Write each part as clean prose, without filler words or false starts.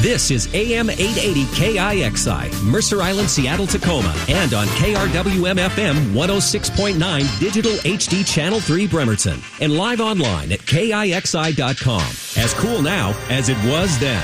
This is AM 880 KIXI, Mercer Island, Seattle, Tacoma, and on KRWM-FM 106.9 Digital HD Channel 3 Bremerton, and live online at KIXI.com. As cool now as it was then.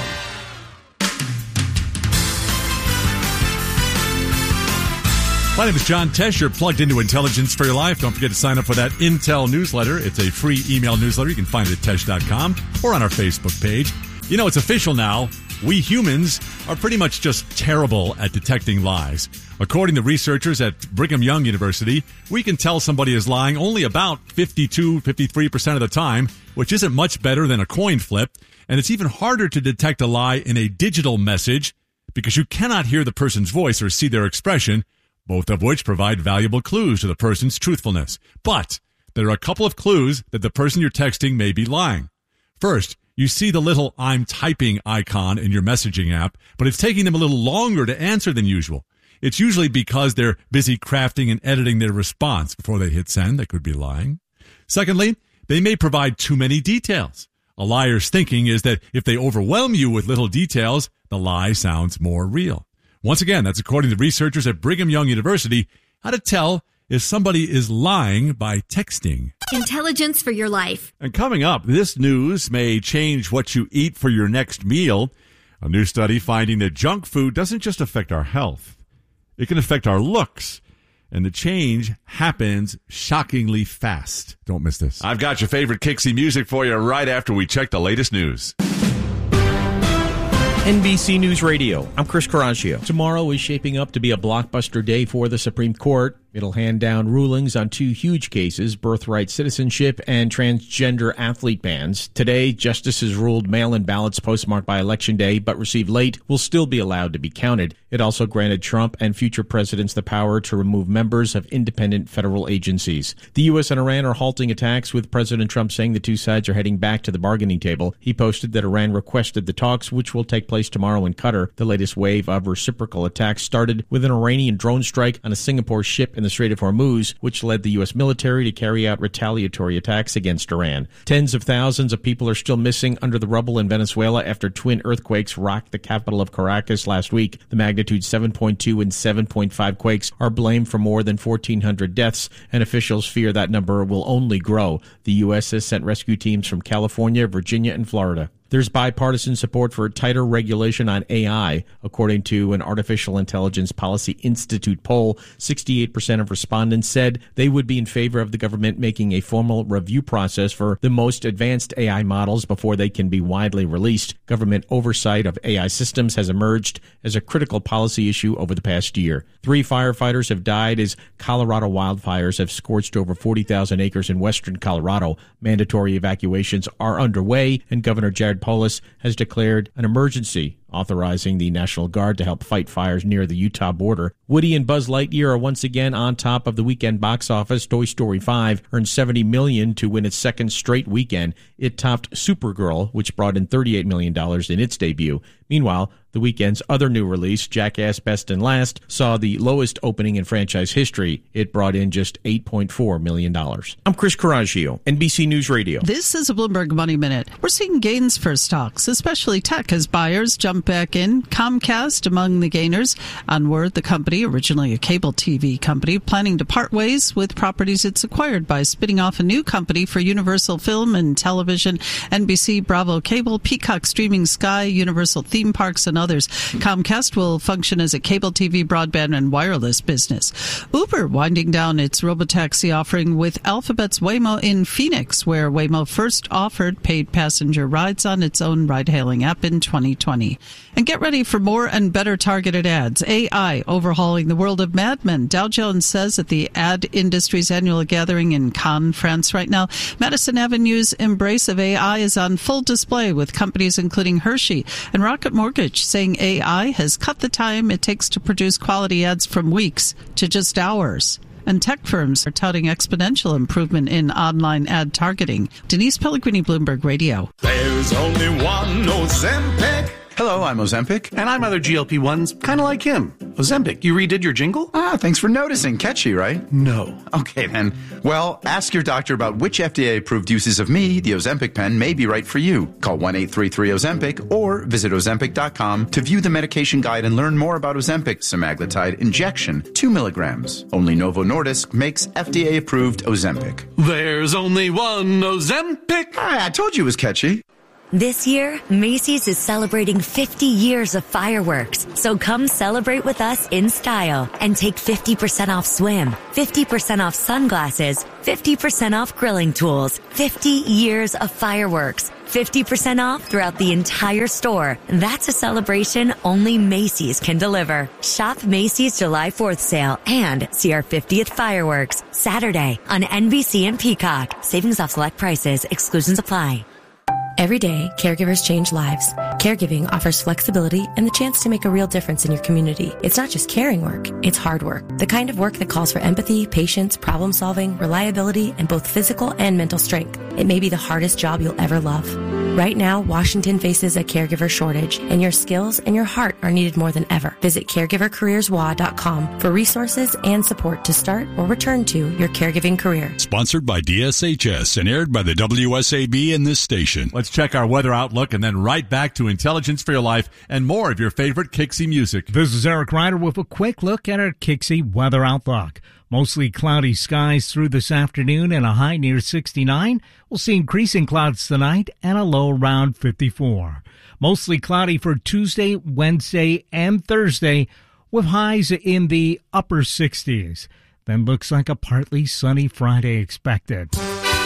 My name is John Tesh. You're plugged into Intelligence for Your Life. Don't forget to sign up for that Intel newsletter. It's a free email newsletter. You can find it at Tesh.com or on our Facebook page. You know, it's official now. We humans are pretty much just terrible at detecting lies. According to researchers at Brigham Young University, we can tell somebody is lying only about 53% of the time, which isn't much better than a coin flip. And it's even harder to detect a lie in a digital message because you cannot hear the person's voice or see their expression, both of which provide valuable clues to the person's truthfulness. But there are a couple of clues that the person you're texting may be lying. First, you see the little I'm typing icon in your messaging app, but it's taking them a little longer to answer than usual. It's usually because they're busy crafting and editing their response before they hit send. They could be lying. Secondly, they may provide too many details. A liar's thinking is that if they overwhelm you with little details, the lie sounds more real. Once again, that's according to researchers at Brigham Young University, how to tell if somebody is lying by texting. Intelligence for Your Life. And coming up, this news may change what you eat for your next meal. A new study finding that junk food doesn't just affect our health. It can affect our looks. And the change happens shockingly fast. Don't miss this. I've got your favorite Kixie music for you right after we check the latest news. NBC News Radio. I'm Chris Caraccio. Tomorrow is shaping up to be a blockbuster day for the Supreme Court. It'll hand down rulings on two huge cases, birthright citizenship and transgender athlete bans. Today, justices ruled mail-in ballots postmarked by Election Day but received late will still be allowed to be counted. It also granted Trump and future presidents the power to remove members of independent federal agencies. The U.S. and Iran are halting attacks, with President Trump saying the two sides are heading back to the bargaining table. He posted that Iran requested the talks, which will take place tomorrow in Qatar. The latest wave of reciprocal attacks started with an Iranian drone strike on a Singapore ship in the Strait of Hormuz, which led the U.S. military to carry out retaliatory attacks against Iran. Tens of thousands of people are still missing under the rubble in Venezuela after twin earthquakes rocked the capital of Caracas last week. The magnitude 7.2 and 7.5 quakes are blamed for more than 1,400 deaths, and officials fear that number will only grow. The U.S. has sent rescue teams from California, Virginia, and Florida. There's bipartisan support for tighter regulation on AI. According to an Artificial Intelligence Policy Institute poll, 68% of respondents said they would be in favor of the government making a formal review process for the most advanced AI models before they can be widely released. Government oversight of AI systems has emerged as a critical policy issue over the past year. 3 firefighters have died as Colorado wildfires have scorched over 40,000 acres in western Colorado. Mandatory evacuations are underway, and Governor Jared Polis has declared an emergency, authorizing the National Guard to help fight fires near the Utah border. Woody and Buzz Lightyear are once again on top of the weekend box office. Toy Story 5 earned $70 million to win its second straight weekend. It topped Supergirl, which brought in $38 million in its debut. Meanwhile, the weekend's other new release, Jackass Best and Last, saw the lowest opening in franchise history. It brought in just $8.4 million. I'm Chris Caraccio, NBC News Radio. This is a Bloomberg Money Minute. We're seeing gains for stocks, especially tech, as buyers jump back in. Comcast among the gainers. Onward, the company, originally a cable TV company, planning to part ways with properties it's acquired by spinning off a new company for Universal Film and Television, NBC, Bravo Cable, Peacock Streaming, Sky, Universal Theme Parks, and others. Comcast will function as a cable TV, broadband, and wireless business. Uber winding down its robotaxi offering with Alphabet's Waymo in Phoenix, where Waymo first offered paid passenger rides on its own ride-hailing app in 2020. And get ready for more and better targeted ads. AI overhauling the world of Mad Men. Dow Jones says at the ad industry's annual gathering in Cannes, France right now, Madison Avenue's embrace of AI is on full display, with companies including Hershey and Rocket Mortgage saying AI has cut the time it takes to produce quality ads from weeks to just hours. And tech firms are touting exponential improvement in online ad targeting. Denise Pellegrini, Bloomberg Radio. There's only one Ozempic Hello, I'm Ozempic. And I'm other GLP-1s, kind of like him. Ozempic, you redid your jingle? Thanks for noticing. Catchy, right? No. Okay, then. Well, ask your doctor about which FDA-approved uses of me, the Ozempic pen, may be right for you. Call 1-833-OZEMPIC or visit Ozempic.com to view the medication guide and learn more about Ozempic semaglutide injection, 2 milligrams. Only Novo Nordisk makes FDA-approved Ozempic. There's only one Ozempic. I told you it was catchy. This year, Macy's is celebrating 50 years of fireworks. So come celebrate with us in style and take 50% off swim, 50% off sunglasses, 50% off grilling tools, 50 years of fireworks, 50% off throughout the entire store. That's a celebration only Macy's can deliver. Shop Macy's July 4th sale and see our 50th fireworks Saturday on NBC and Peacock. Savings off select prices. Exclusions apply. Every day, caregivers change lives. Caregiving offers flexibility and the chance to make a real difference in your community. It's not just caring work, it's hard work. The kind of work that calls for empathy, patience, problem solving, reliability, and both physical and mental strength. It may be the hardest job you'll ever love. Right now, Washington faces a caregiver shortage, and your skills and your heart are needed more than ever. Visit caregivercareerswa.com for resources and support to start or return to your caregiving career. Sponsored by DSHS and aired by the WSAB in this station. Let's check our weather outlook and then right back to Intelligence for Your Life and more of your favorite Kixie music. This is Eric Ryder with a quick look at our Kixie weather outlook. Mostly cloudy skies through this afternoon and a high near 69. We'll see increasing clouds tonight and a low around 54. Mostly cloudy for Tuesday, Wednesday, and Thursday with highs in the upper 60s. Then looks like a partly sunny Friday expected.